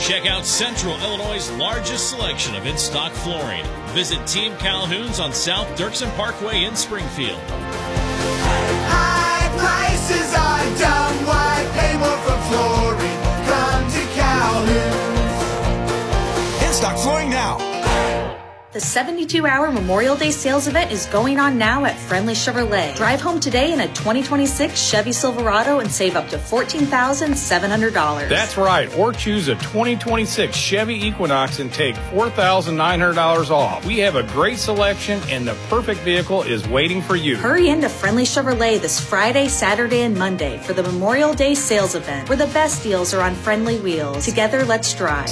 Check out Central Illinois' largest selection of in-stock flooring. Visit Team Calhoun's on South Dirksen Parkway in Springfield. High prices are dumb. Why pay more for flooring? Come to Calhoun's. In-stock flooring now. The 72-hour Memorial Day sales event is going on now at Friendly Chevrolet. Drive home today in a 2026 Chevy Silverado and save up to $14,700. That's right. Or choose a 2026 Chevy Equinox and take $4,900 off. We have a great selection and the perfect vehicle is waiting for you. Hurry into Friendly Chevrolet this Friday, Saturday, and Monday for the Memorial Day sales event, where the best deals are on friendly wheels. Together, let's drive.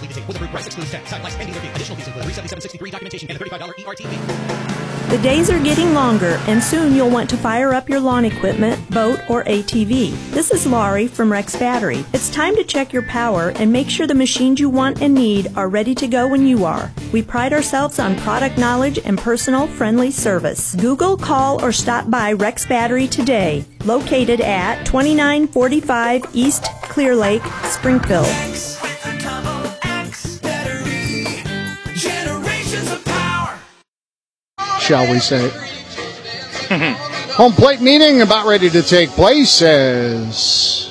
The days are getting longer, and soon you'll want to fire up your lawn equipment, boat, or ATV. This is Laurie from Rex Battery. It's time to check your power and make sure the machines you want and need are ready to go when you are. We pride ourselves on product knowledge and personal, friendly service. Google, call, or stop by Rex Battery today. Located at 2945 East Clear Lake, Springfield. Shall we say. Home plate meeting about ready to take place as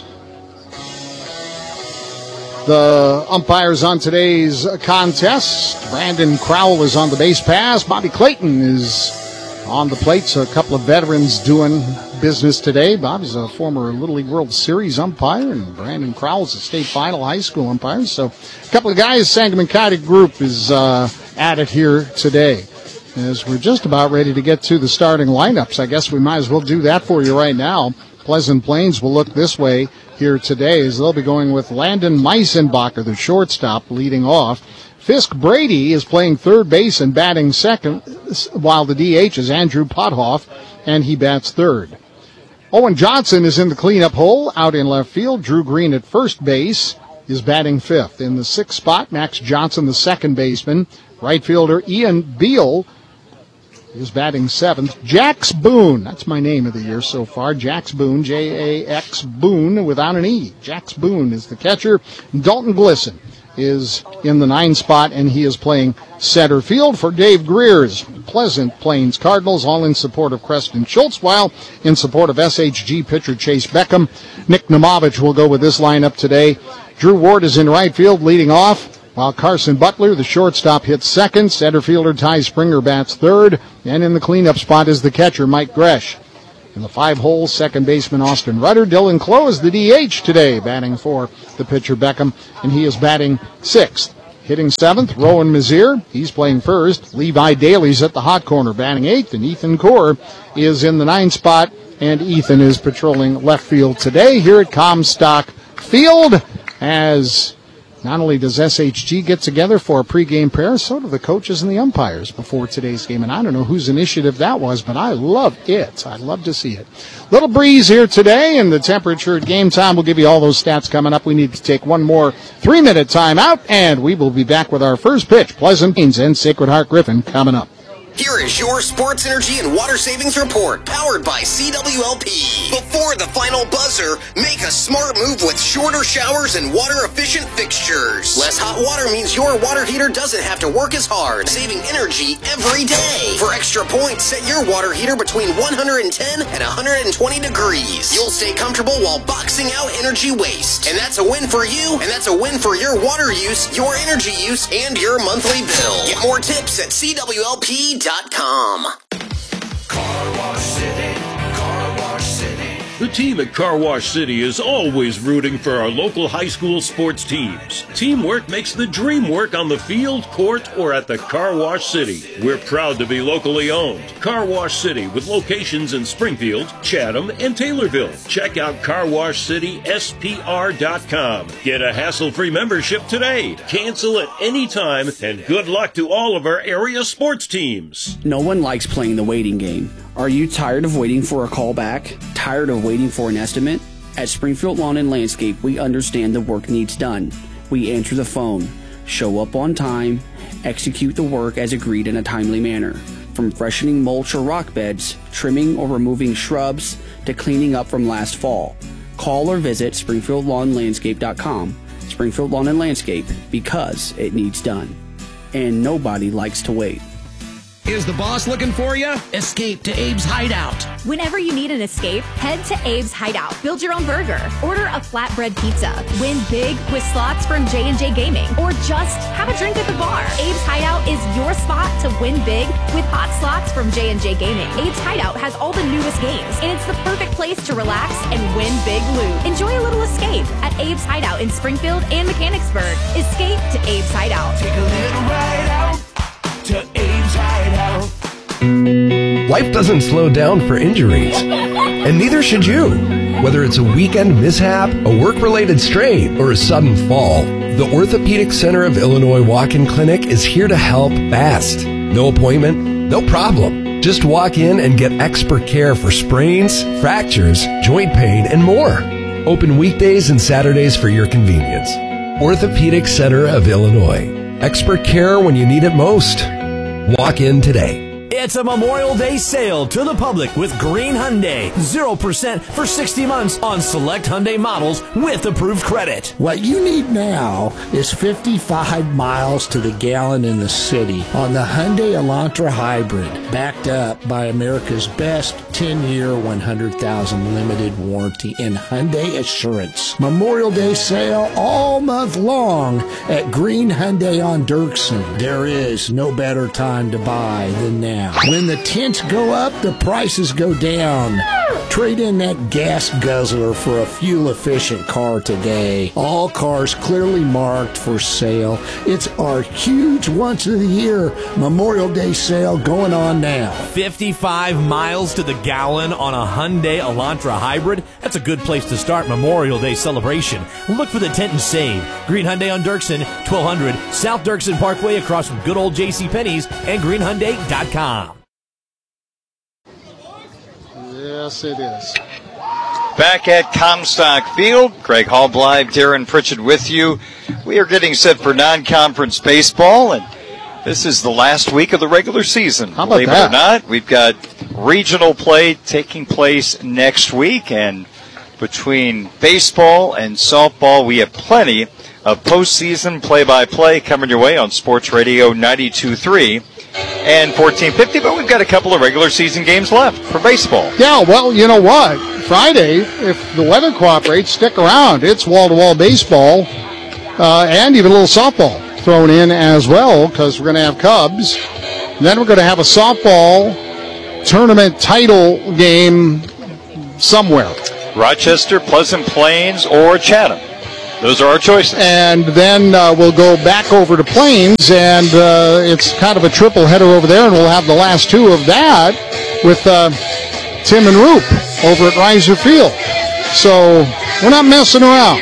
the umpires on today's contest. Brandon Crowell is on the base pass. Bobby Clayton is on the plate, so a couple of veterans doing business today. Bobby's a former Little League World Series umpire, and Brandon Crowell's a state final high school umpire. So a couple of guys, Sangamon County group is at it here today. As we're just about ready to get to the starting lineups, I guess we might as well do that for you right now. Pleasant Plains will look this way here today as they'll be going with Landon Meisenbacher, the shortstop, leading off. Fisk Brady is playing third base and batting second, while the DH is Andrew Pothoff, and he bats third. Owen Johnson is in the cleanup hole out in left field. Drew Green at first base is batting fifth. In the sixth spot, Max Johnson, the second baseman. Right fielder Ian Beal is batting seventh. Jax Boone, that's my name of the year so far. Jax Boone, J-A-X Boone without an E. Jax Boone is the catcher. Dalton Glisson is in the ninth spot, and he is playing center field for Dave Greer's Pleasant Plains Cardinals, all in support of Preston Schultz, while in support of SHG pitcher Chase Beckham. Nick Namovich will go with this lineup today. Drew Ward is in right field leading off, while Carson Butler, the shortstop, hits second. Center fielder Ty Springer bats third. And in the cleanup spot is the catcher, Mike Gresh. In the five-hole, second baseman Austin Rudder. Dylan Clough is the DH today, batting for the pitcher Beckham, and he is batting sixth. Hitting seventh, Rowan Mazier. He's playing first. Levi Daly's at the hot corner, batting eighth, and Ethan Core is in the ninth spot, and Ethan is patrolling left field today here at Comstock Field, as not only does SHG get together for a pregame prayer, so do the coaches and the umpires before today's game. And I don't know whose initiative that was, but I love it. I'd love to see it. Little breeze here today, and the temperature at game time. We'll give you all those stats coming up. We need to take one more 3-minute timeout, and we will be back with our first pitch. Pleasant Plains and Sacred Heart Griffin coming up. Here is your Sports Energy and Water Savings Report, powered by CWLP. Before the final buzzer, make a smart move with shorter showers and water-efficient fixtures. Less hot water means your water heater doesn't have to work as hard, saving energy every day. For extra points, set your water heater between 110 and 120 degrees. You'll stay comfortable while boxing out energy waste. And that's a win for you, and that's a win for your water use, your energy use, and your monthly bill. Get more tips at CWLP.com. Car Wash City, Car Wash City. The team at Car Wash City is always rooting for our local high school sports teams. Teamwork makes the dream work on the field, court, or at the Car Wash City. We're proud to be locally owned. Car Wash City, with locations in Springfield, Chatham, and Taylorville. Check out carwashcityspr.com. Get a hassle-free membership today. Cancel at any time, and good luck to all of our area sports teams. No one likes playing the waiting game. Are you tired of waiting for a call back? Tired of waiting for an estimate? At Springfield Lawn and Landscape, we understand the work needs done. We answer the phone, show up on time, execute the work as agreed in a timely manner. From freshening mulch or rock beds, trimming or removing shrubs, to cleaning up from last fall. Call or visit SpringfieldLawnLandscape.com. Springfield Lawn and Landscape, because it needs done. And nobody likes to wait. Is the boss looking for you? Escape to Abe's Hideout. Whenever you need an escape, head to Abe's Hideout. Build your own burger. Order a flatbread pizza. Win big with slots from J&J Gaming. Or just have a drink at the bar. Abe's Hideout is your spot to win big with hot slots from J&J Gaming. Abe's Hideout has all the newest games, and it's the perfect place to relax and win big loot. Enjoy a little escape at Abe's Hideout in Springfield and Mechanicsburg. Escape to Abe's Hideout. Take a little ride out to Abe's Hideout. Life doesn't slow down for injuries, and neither should you. Whether it's a weekend mishap, a work-related strain, or a sudden fall, the Orthopedic Center of Illinois Walk-In Clinic is here to help fast. No appointment, no problem. Just walk in and get expert care for sprains, fractures, joint pain, and more. Open weekdays and Saturdays for your convenience. Orthopedic Center of Illinois. Expert care when you need it most. Walk in today. It's a Memorial Day sale to the public with Green Hyundai. 0% for 60 months on select Hyundai models with approved credit. What you need now is 55 miles to the gallon in the city on the Hyundai Elantra Hybrid, backed up by America's best 10-year, 100,000 limited warranty and Hyundai Assurance. Memorial Day sale all month long at Green Hyundai on Dirksen. There is no better time to buy than now. When the tints go up, the prices go down. Trade in that gas guzzler for a fuel-efficient car today. All cars clearly marked for sale. It's our huge once-of-the-year Memorial Day sale going on now. 55 miles to the gallon on a Hyundai Elantra Hybrid? That's a good place to start Memorial Day celebration. Look for the tent and save. Green Hyundai on Dirksen, 1200 South Dirksen Parkway across from good old JCPenney's and greenhyundai.com. Yes, it is. Back at Comstock Field, Greg Hall live, Darren Pritchett with you. We are getting set for non-conference baseball, and this is the last week of the regular season. How about Believe that? it or not, we've got regional play taking place next week, and between baseball and softball, we have plenty of postseason play-by-play coming your way on Sports Radio 92.3 and 1450, but we've got a couple of regular season games left for baseball. Yeah, well, you know what? Friday, if the weather cooperates, stick around. It's wall-to-wall baseball and even a little softball thrown in as well, because we're going to have Cubs. And then we're going to have a softball tournament title game somewhere. Rochester, Pleasant Plains, or Chatham. Those are our choices. And then we'll go back over to Plains, and it's kind of a triple header over there, and we'll have the last two of that with Tim and Roop over at Reiser Field. So we're not messing around.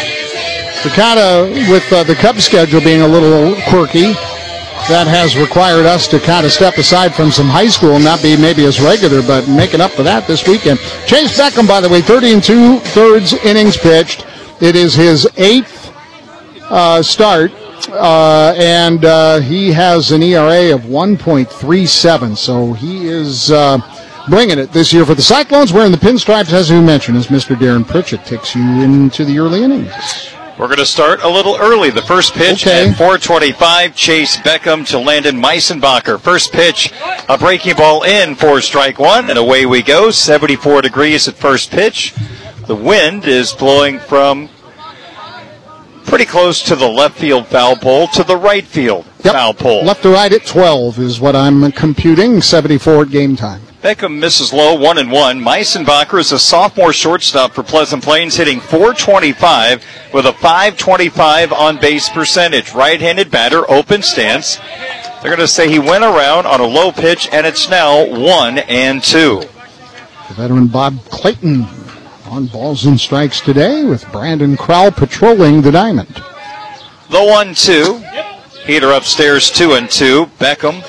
So kind of with the Cubs schedule being a little quirky, that has required us to kind of step aside from some high school and not be maybe as regular, but making up for that this weekend. Chase Beckham, by the way, 30 2/3 innings pitched. It is his 8th start, and he has an ERA of 1.37, so he is bringing it this year for the Cyclones. Wearing the pinstripes, as we mentioned, as Mr. Darren Pritchett takes you into the early innings. We're going to start a little early. The first pitch at 4:25, Chase Beckham to Landon Meisenbacher. First pitch, a breaking ball in for strike one, and away we go. 74 degrees at first pitch. The wind is blowing from pretty close to the left field foul pole to the right field foul pole. Left to right at 12 is what I'm computing, 74 at game time. Beckham misses low, 1-1. Meisenbacher is a sophomore shortstop for Pleasant Plains, hitting .425 with a .525 on base percentage. Right-handed batter, open stance. They're going to say he went around on a low pitch, and it's now 1-2. The veteran Bob Clayton on balls and strikes today with Brandon Crowell patrolling the diamond. The 1-2. Heater upstairs, 2-2. Beckham,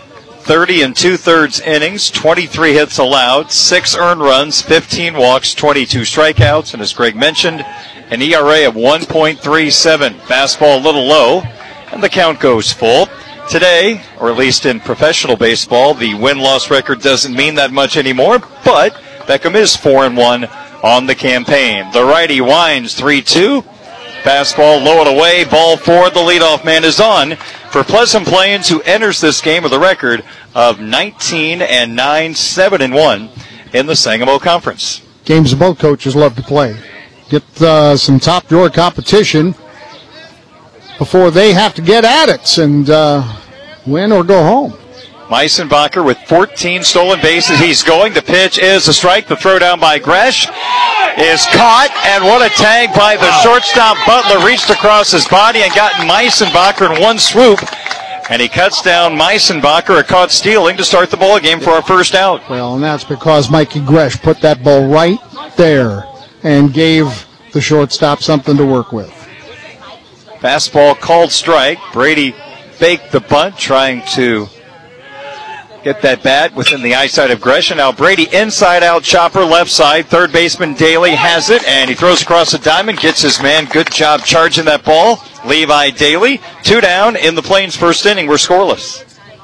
30 2/3 innings, 23 hits allowed, 6 earned runs, 15 walks, 22 strikeouts, and as Greg mentioned, an ERA of 1.37. Fastball a little low, and the count goes full. Today, or at least in professional baseball, the win-loss record doesn't mean that much anymore, but Beckham is 4-1 on the campaign. The righty winds 3-2. Fastball low and away, ball four. The leadoff man is on for Pleasant Plains, who enters this game with a record of 19-9, 7-1 in the Sangamo Conference. Games that both coaches love to play. Get some top-drawer competition before they have to get at it and win or go home. Meisenbacher with 14 stolen bases. He's going. The pitch is a strike. The throw down by Gresh is caught, and what a tag by the shortstop. Butler reached across his body and got Meisenbacher in one swoop, and he cuts down Meisenbacher, a caught stealing, to start the ball game for our first out. Well, and that's because Mikey Gresh put that ball right there and gave the shortstop something to work with. Fastball called strike. Brady faked the bunt, trying to get that bat within the eyesight of Gresh. And now Brady inside out chopper left side. Third baseman Daly has it, and he throws across the diamond, gets his man. Good job charging that ball. Levi Daly, 2 down in the Plains first inning. We're scoreless.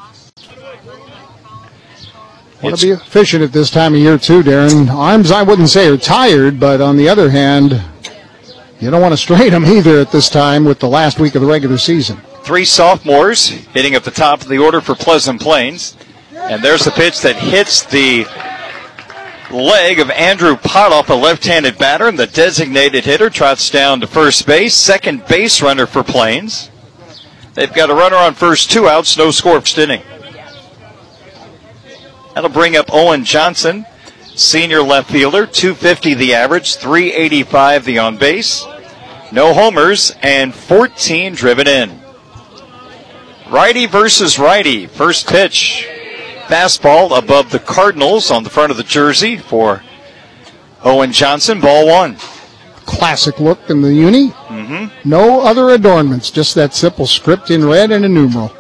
Want to be efficient at this time of year too, Darren. Arms, I wouldn't say are tired, but on the other hand, you don't want to strain them either at this time with the last week of the regular season. 3 sophomores hitting at the top of the order for Pleasant Plains. And there's a pitch that hits the leg of Andrew Potoff, a left-handed batter, and the designated hitter trots down to first base. Second base runner for Plains. They've got a runner on first, 2 outs, no score first inning. That'll bring up Owen Johnson, senior left fielder, 250 the average, 385 the on base. No homers and 14 driven in. Righty versus righty. First pitch. Fastball above the Cardinals on the front of the jersey for Owen Johnson. Ball 1. Classic look in the uni. Mm-hmm. No other adornments, just that simple script in red and a numeral.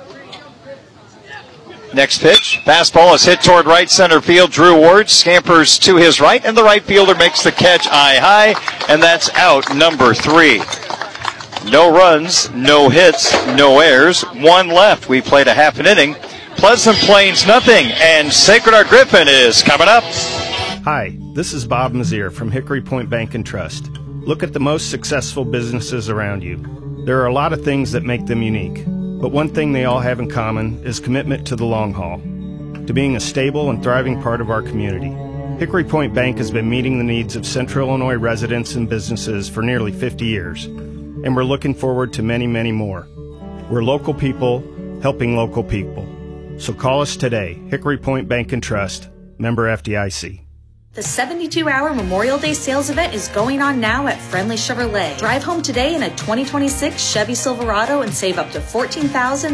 Next pitch. Fastball is hit toward right center field. Drew Ward scampers to his right, and the right fielder makes the catch eye high, and that's out number 3. No runs, no hits, no errors. 1 left. We played a half an inning. Pleasant Plains nothing, and Sacred Heart Griffin is coming up. Hi, this is Bob Mazier from Hickory Point Bank and Trust. Look at the most successful businesses around you. There are a lot of things that make them unique, but one thing they all have in common is commitment to the long haul, to being a stable and thriving part of our community. Hickory Point Bank has been meeting the needs of Central Illinois residents and businesses for nearly 50 years, and we're looking forward to many, many more. We're local people helping local people. So call us today, Hickory Point Bank and Trust, member FDIC. The 72-hour Memorial Day sales event is going on now at Friendly Chevrolet. Drive home today in a 2026 Chevy Silverado and save up to $14,000.